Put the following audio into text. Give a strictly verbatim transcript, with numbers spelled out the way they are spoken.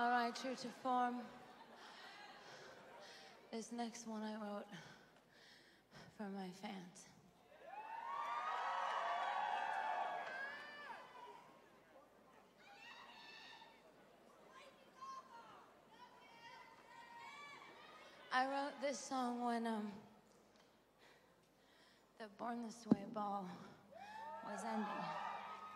All right, true to form. This next one I wrote for my fans. I wrote this song when um, the Born This Way ball was ending.